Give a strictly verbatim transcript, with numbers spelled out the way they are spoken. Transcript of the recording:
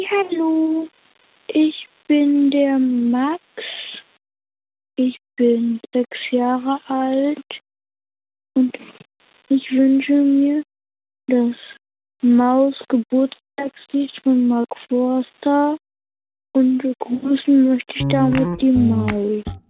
Hallo, ich bin der Max. Ich bin sechs Jahre alt und ich wünsche mir das Maus-Geburtstagslied von Mark Forster und begrüßen möchte ich damit die Maus.